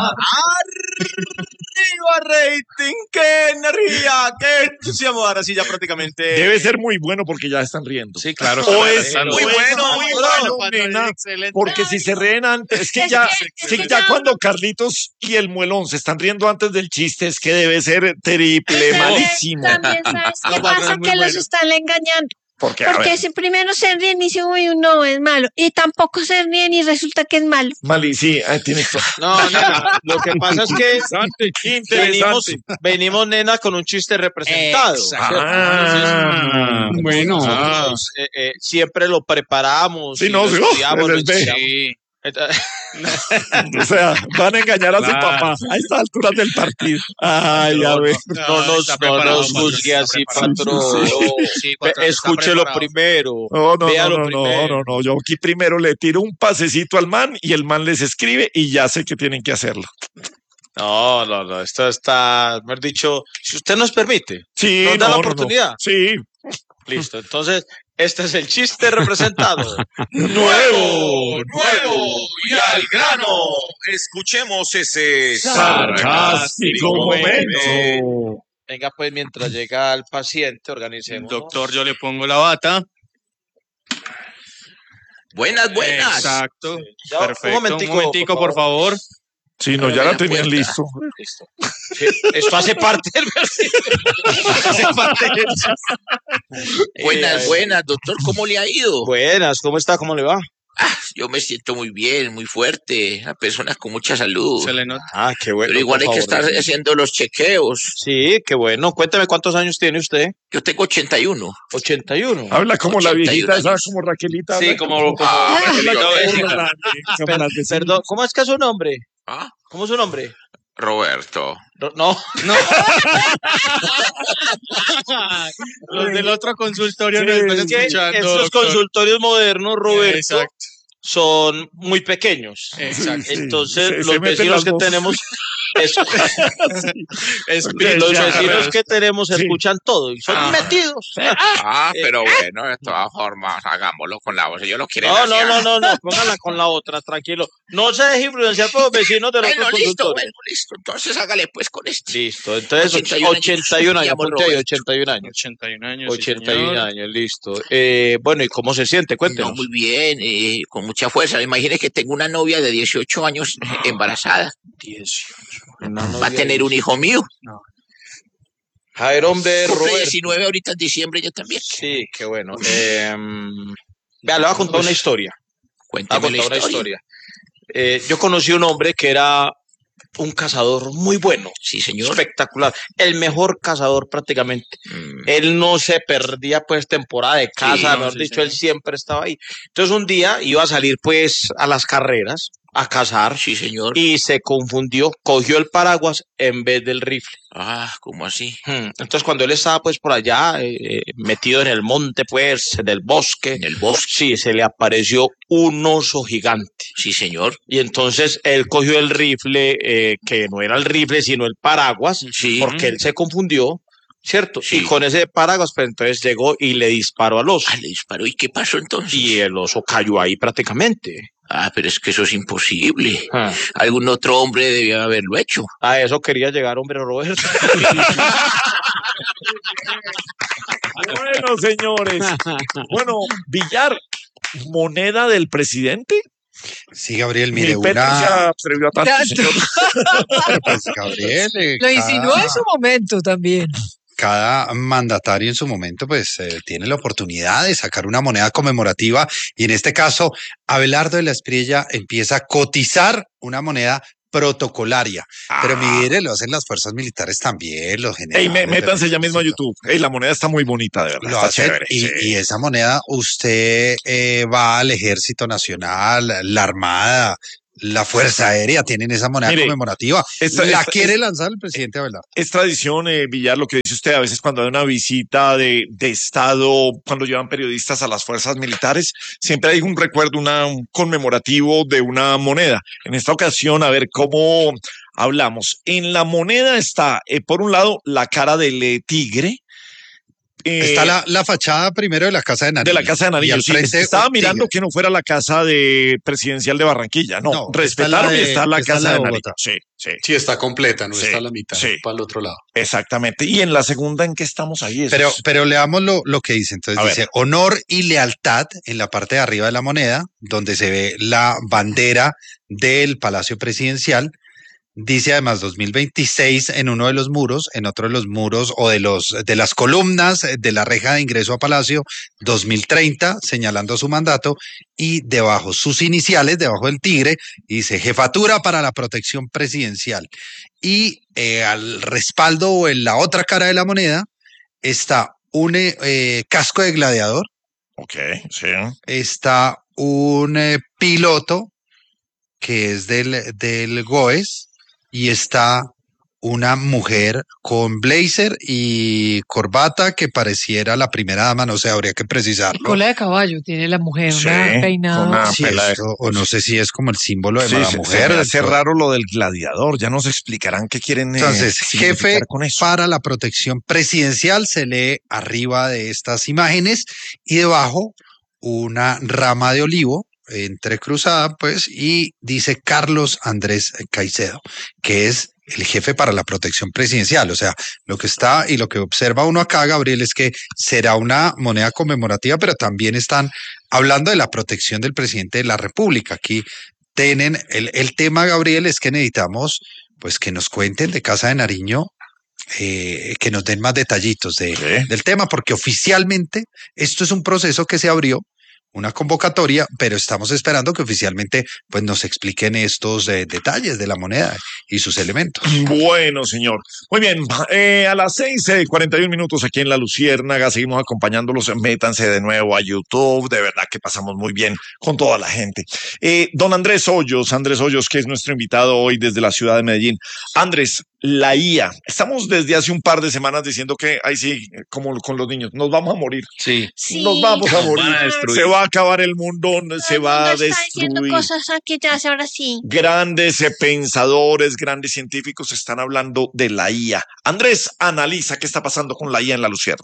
¡Arriba, rating! ¡Qué energía! ¡Qué entusiasmo! Ahora sí, ya prácticamente... Debe ser muy bueno porque ya están riendo. Sí, claro. O es muy bueno, muy bueno. nena, porque si se ríen antes, es que ya cuando Carlitos y el Muelón se están riendo antes del chiste, es que debe ser triple malísimo. También sabes qué pasa, que los están engañando. Porque Si primero se ríen y dicen, uy, no, es malo. Y tampoco se ríen y resulta que es malo. Sí, tienes No, nena, lo que pasa es que venimos, nena, con un chiste representado. Bueno. Siempre lo preparamos. Sí, lo estudiamos, lo sí. O sea, van a engañar a su papá a estas alturas del partido. Ay, a ver. No nos juzgue así, patrón. Escúchelo primero. Véalo primero. No. Yo aquí primero le tiro un pasecito al man y el man les escribe y ya sé que tienen que hacerlo. No. Esto está, mejor dicho, si usted nos permite. Sí, nos da la oportunidad. Sí. Listo, entonces, este es el chiste representado. Nuevo y al grano. Escuchemos ese sarcástico momento. Venga, pues, mientras llega el paciente, organicemos. Doctor, yo le pongo la bata. Buenas. Exacto. Sí. Perfecto. Un momentico, por favor. Sí, no, ya la tenían listo. Sí, esto hace parte del Buenas, doctor, ¿cómo le ha ido? Buenas, ¿cómo está? ¿Cómo le va? Yo me siento muy bien, muy fuerte, una persona con mucha salud. Se le nota. Qué bueno. Pero igual hay que estar haciendo los chequeos. Sí, qué bueno. Cuéntame cuántos años tiene usted. Yo tengo 81. 81. Habla como la 81 viejita, esa años. como Raquelita. Sí, como Perdón, ¿cómo es que es su nombre? ¿Cómo es su nombre? Roberto. No. Los del otro consultorio no están Es que escuchando. estos Doctor. consultorios modernos, Roberto, Exacto. son muy pequeños. Exacto. Entonces, Se los meten vecinos las que dos. tenemos... Los vecinos que tenemos escuchan todo y son metidos. Pero bueno, de todas formas, hagámoslo con la voz. Ellos lo quieren No, hacer. póngala con la otra, tranquilo. No se deje influenciar por los vecinos de los otros consultorios. Listo. Entonces hágale pues con este. Listo, entonces 81 años, apunte ahí, 81 años. 81 años. 81 años, listo. Bueno, ¿y cómo se siente? Cuéntenos. No, muy bien, con mucha fuerza. Imagínese que tengo una novia de 18 años embarazada. 18. Va a tener un hijo mío. A ver, hombre, Cumple Roberto. 19 ahorita en diciembre, yo también. Sí, qué bueno. Vea, le voy a contar una historia. Cuéntame la Una historia. historia. Yo conocí un hombre que era un cazador muy bueno. Sí, señor. Espectacular. El mejor cazador prácticamente. Él no se perdía pues temporada de caza, mejor dicho, él siempre estaba ahí. Entonces un día iba a salir pues a las carreras a cazar. Sí, señor. Y se confundió, cogió el paraguas en vez del rifle. ¿Cómo así? Entonces cuando él estaba pues por allá metido en el monte pues, en el bosque. En el bosque. Sí, se le apareció un oso gigante. Sí, señor. Y entonces él cogió el rifle, que no era el rifle sino el paraguas, porque él se confundió. ¿Cierto? Sí. Y con ese paraguas, pues entonces llegó y le disparó al oso. Le disparó. ¿Y qué pasó entonces? Y el oso cayó ahí prácticamente. Pero es que eso es imposible. Algún otro hombre debió haberlo hecho. A eso quería llegar, hombre, Roberto. Bueno, señores. Bueno, Villar, moneda del presidente. Sí, Gabriel, mire, Petro se atrevió a tanto, señor. Pues, Gabriel, Lo insinuó en su momento también. cada mandatario en su momento pues tiene la oportunidad de sacar una moneda conmemorativa y en este caso Abelardo de la Espriella empieza a cotizar una moneda protocolaria, pero mire, lo hacen las fuerzas militares también, los generales. Métanse ya mismo a YouTube. La moneda está muy bonita, de verdad. Lo está hacen, chévere. y esa moneda usted va al Ejército Nacional, la Armada, la Fuerza Aérea, tienen esa moneda conmemorativa. Quiere lanzar el presidente Abelardo. Es tradición, Villar, lo que dice usted, a veces cuando hay una visita de Estado, cuando llevan periodistas a las fuerzas militares, siempre hay un recuerdo, un conmemorativo de una moneda. En esta ocasión, a ver cómo hablamos. En la moneda está, por un lado, la cara del tigre, Está la fachada primero de la Casa de Nariño. De la Casa de Y Nariño, al sí. frente Estaba un mirando tigre. que no fuera la casa presidencial de Barranquilla. No, respetaron y está la está Casa la de de Nariño. Bogotá. Sí, sí. Sí, está completa, no Sí, está a la mitad, sí. para el otro lado. Exactamente. ¿Y en la segunda en qué estamos ahí? Pero leamos lo que dice. Entonces A dice ver. honor y lealtad en la parte de arriba de la moneda, donde se ve la bandera del Palacio Presidencial. Dice además 2026 en uno de los muros, en otro de los muros o de las columnas de la reja de ingreso a Palacio, 2030, señalando su mandato, y debajo sus iniciales, debajo del tigre, dice Jefatura para la Protección Presidencial. Y al respaldo o en la otra cara de la moneda está un casco de gladiador, Ok, sí. está un piloto que es del GOES, y está una mujer con blazer y corbata que pareciera la primera dama, no sé, habría que Y precisarlo. cola de caballo tiene la mujer, Sí, una con peinada. una Sí, pela de- esto, o no sé si es como el símbolo de Sí, la se mujer. me hace raro lo del gladiador. Ya nos explicarán qué quieren Entonces, significar jefe con eso. para la protección presidencial se lee arriba de estas imágenes y debajo una rama de olivo entrecruzada, pues, y dice Carlos Andrés Caicedo, que es el jefe para la protección presidencial. O sea, lo que está y lo que observa uno acá, Gabriel, es que será una moneda conmemorativa, pero también están hablando de la protección del presidente de la República. Aquí tienen el tema, Gabriel, es que necesitamos pues que nos cuenten de Casa de Nariño, que nos den más detallitos del tema, porque oficialmente esto es un proceso que se abrió, una convocatoria, pero estamos esperando que oficialmente pues nos expliquen estos detalles de la moneda y sus elementos. Bueno, señor. Muy bien, a las 6:41 aquí en La Luciérnaga, seguimos acompañándolos. Métanse de nuevo a YouTube, de verdad que pasamos muy bien con toda la gente. Don Andrés Hoyos, que es nuestro invitado hoy desde la ciudad de Medellín. Andrés, la IA. Estamos desde hace un par de semanas diciendo que, ahí sí, como con los niños, nos vamos a morir. Sí. Nos vamos a morir. van a destruir. Se va a acabar el mundo, se va a Todo el mundo está diciendo destruir. cosas aquí ya, ahora sí. Grandes pensadores, grandes científicos están hablando de la IA. Andrés, analiza qué está pasando con la IA en La Luciérnaga.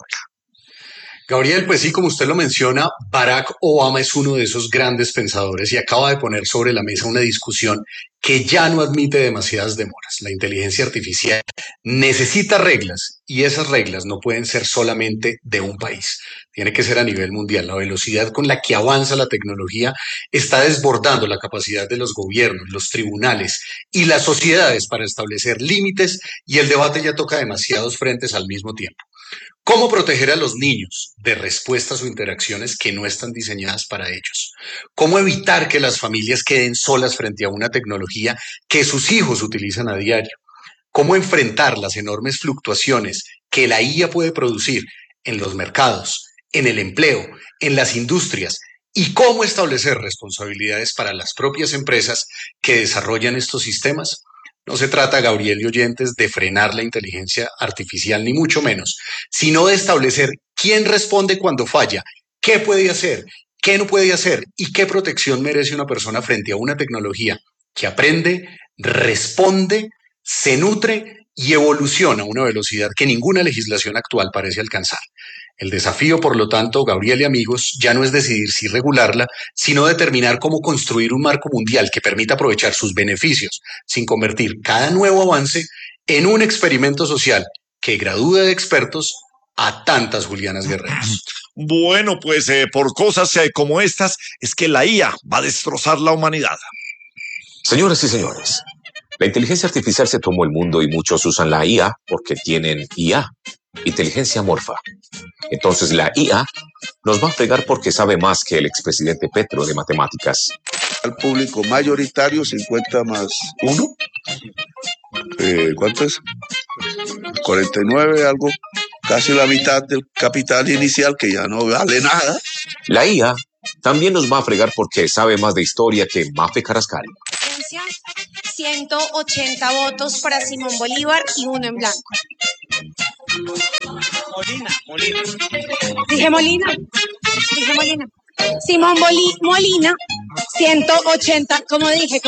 Gabriel, pues sí, como usted lo menciona, Barack Obama es uno de esos grandes pensadores y acaba de poner sobre la mesa una discusión que ya no admite demasiadas demoras. La inteligencia artificial necesita reglas y esas reglas no pueden ser solamente de un país. Tiene que ser a nivel mundial. La velocidad con la que avanza la tecnología está desbordando la capacidad de los gobiernos, los tribunales y las sociedades para establecer límites, y el debate ya toca demasiados frentes al mismo tiempo. ¿Cómo proteger a los niños de respuestas o interacciones que no están diseñadas para ellos? ¿Cómo evitar que las familias queden solas frente a una tecnología que sus hijos utilizan a diario? ¿Cómo enfrentar las enormes fluctuaciones que la IA puede producir en los mercados, en el empleo, en las industrias? ¿Y cómo establecer responsabilidades para las propias empresas que desarrollan estos sistemas? No se trata, Gabriel y oyentes, de frenar la inteligencia artificial, ni mucho menos, sino de establecer quién responde cuando falla, qué puede hacer, qué no puede hacer y qué protección merece una persona frente a una tecnología que aprende, responde, se nutre y evoluciona a una velocidad que ninguna legislación actual parece alcanzar. El desafío, por lo tanto, Gabriel y amigos, ya no es decidir si regularla, sino determinar cómo construir un marco mundial que permita aprovechar sus beneficios, sin convertir cada nuevo avance en un experimento social que gradúe de expertos a tantas Julianas Guerreros. Bueno, pues por cosas como estas es que la IA va a destrozar la humanidad. Señoras y señores, la inteligencia artificial se tomó el mundo y muchos usan la IA porque tienen IA, inteligencia amorfa. Entonces la IA nos va a fregar porque sabe más que el expresidente Petro de matemáticas. Al público mayoritario, 50 más 1. ¿Cuánto es? 49, algo, casi la mitad del capital inicial, que ya no vale nada. La IA también nos va a fregar porque sabe más de historia que Mafe Carrascal. 180 votos para Simón Bolívar y 1 en blanco. Molina. Dije Molina. Simón Molina, 180, como dije.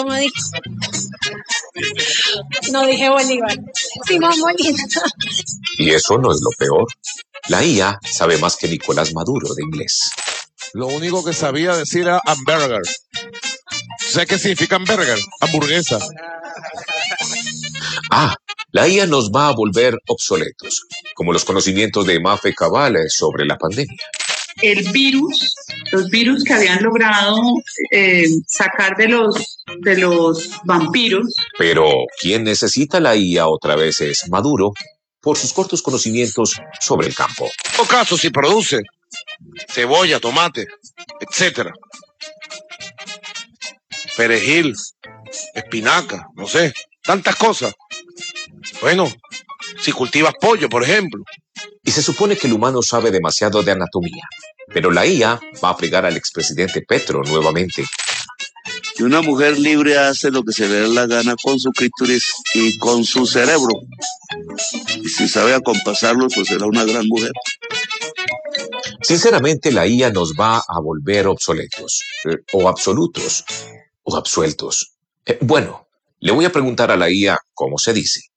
No dije Bolívar. Simón Molina. Y eso no es lo peor. La IA sabe más que Nicolás Maduro de inglés. Lo único que sabía decir era hamburger. ¿Sabes qué significa hamburger? Hamburguesa. La IA nos va a volver obsoletos, como los conocimientos de Mafe Cabal sobre la pandemia. Los virus que habían logrado sacar de los vampiros. Pero quien necesita la IA otra vez es Maduro, por sus cortos conocimientos sobre el campo. En todo caso, si produce cebolla, tomate, etcétera, perejil, espinaca, no sé, tantas cosas. Bueno, si cultivas pollo, por ejemplo. Y se supone que el humano sabe demasiado de anatomía, pero la IA va a fregar al expresidente Petro nuevamente. Y una mujer libre hace lo que se le dé la gana con su clítoris y con su cerebro. Y si sabe acompasarlo, pues será una gran mujer. Sinceramente, la IA nos va a volver obsoletos, o absolutos, o absueltos. Bueno, le voy a preguntar a la IA cómo se dice.